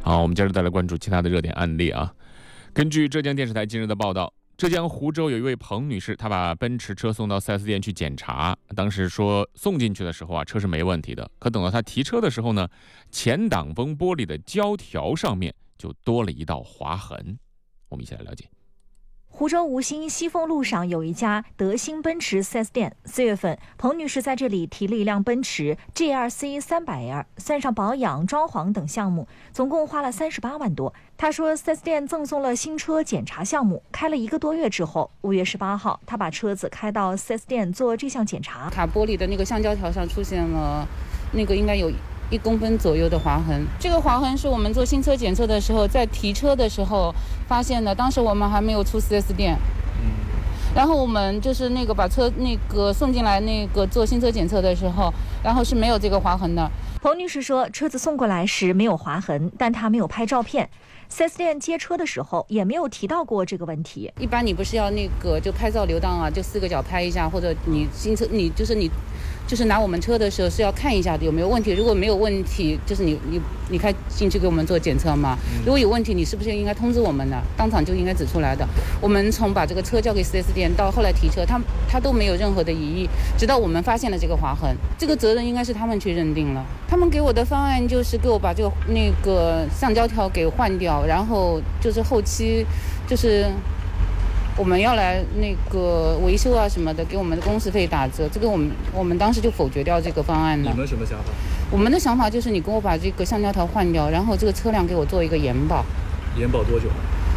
好，我们接着再来关注其他的热点案例啊。根据浙江电视台近日的报道，浙江湖州有一位彭女士，她把奔驰车送到 4S 店去检查，当时说送进去的时候啊，车是没问题的。可等到她提车的时候呢，前挡风玻璃的胶条上面就多了一道划痕。我们一起来了解。 湖州吴兴西凤路上有一家德兴奔驰 4S 店。4月份，彭女士在这里提了一辆奔驰 GLC 300L， 算上保养、装潢等项目，总共花了38万多。她说 4S 店赠送了新车检查项目，开了1个多月之后，5月18号，她把车子开到 4S 店做这项检查。 卡玻璃的那个橡胶条上出现了那个应该有1公分左右的划痕，这个划痕是我们做新车检测的时候，在提车的时候发现的。当时我们还没有出 4S 店，然后我们就是那个把车那个送进来那个做新车检测的时候，然后是没有这个划痕的。 彭女士说，车子送过来时没有划痕，但她没有拍照片。4S 店接车的时候也没有提到过这个问题。 一般你不是要那个就拍照留档啊，就4个角拍一下，或者你新车你就是拿我们车的时候是要看一下有没有问题，如果没有问题，就是你开进去给我们做检测嘛。如果有问题，你是不是应该通知我们呢？当场就应该指出来的。我们从把这个车交给 4S 店到后来提车，他都没有任何的疑义，直到我们发现了这个划痕，这个责任应该是他们去认定了。他们给我的方案就是给我把这个那个橡胶条给换掉，然后就是后期就是我们要来那个维修啊什么的，给我们的工时费打折。这个我们当时就否决掉这个方案了。 你们什么想法？ 我们的想法就是你给我把这个橡胶条换掉，然后这个车辆给我做一个延保。 延保多久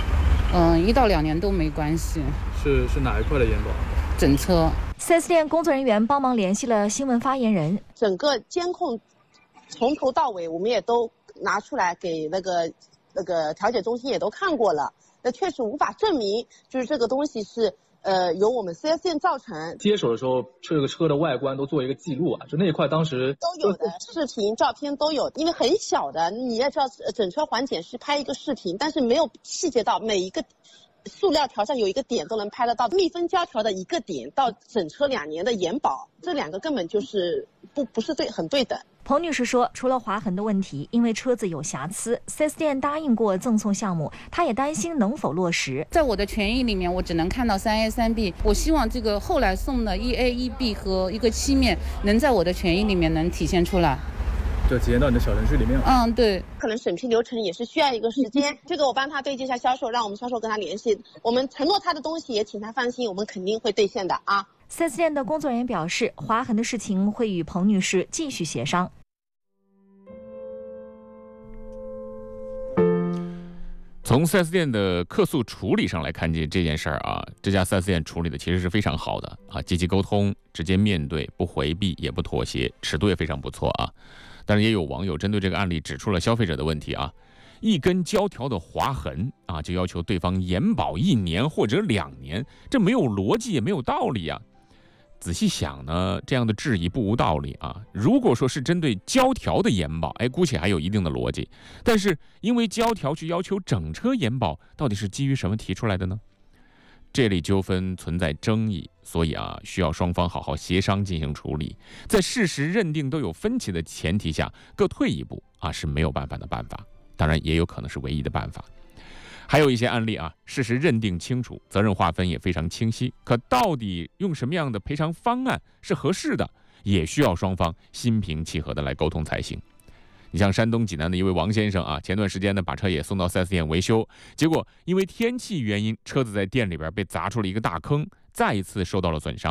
？1到2年都没关系。 是哪一块的延保？ 整车。 4S 店工作人员帮忙联系了新闻发言人， 整个监控从头到尾我们也都拿出来给那个调解中心也都看过了。那确实无法证明，就是这个东西是由我们 4S 店造成。 接手的时候，这个车的外观都做一个记录啊，就那一块当时都有的，视频、照片都有。因为很小的，你也知道，整车环检是拍一个视频，但是没有细节到每一个塑料条上有一个点都能拍得到。密封胶条的一个点到整车2年的延保，这2个根本就是不是很对等。 彭女士说，除了划痕的问题，因为车子有瑕疵，4S 店答应过赠送项目，她也担心能否落实。 在我的权益里面，我只能看到3A 3B， 我希望这个后来送的1A 1B 和一个漆面能在我的权益里面能体现出来， 就体现到你的小程序里面了。 对， 可能审批流程也是需要一个时间。这个我帮他对接一下销售，让我们销售跟他联系。我们承诺他的东西也请他放心，我们肯定会兑现的啊。 4S 店的工作人员表示，划痕的事情会与彭女士继续协商。 从 4S 店的客诉处理上来看这件事儿啊，这家 4S 店处理的其实是非常好的啊，积极沟通，直接面对，不回避也不妥协，尺度也非常不错啊。当然也有网友针对这个案例指出了消费者的问题啊，1根胶条的划痕啊，就要求对方延保1年或者2年，这没有逻辑也没有道理啊。仔细想呢，这样的质疑不无道理啊。如果说是针对胶条的延保，姑且还有一定的逻辑，但是因为胶条去要求整车延保，到底是基于什么提出来的呢？这类纠纷存在争议，所以啊，需要双方好好协商进行处理。在事实认定都有分歧的前提下，各退一步啊是没有办法的办法，当然也有可能是唯一的办法。还有一些案例啊，事实认定清楚，责任划分也非常清晰，可到底用什么样的赔偿方案是合适的，也需要双方心平气和的来沟通才行。你像山东济南的一位王先生啊，前段时间呢把车也送到 4S 店维修，结果因为天气原因，车子在店里边被砸出了一个大坑，再一次受到了损伤。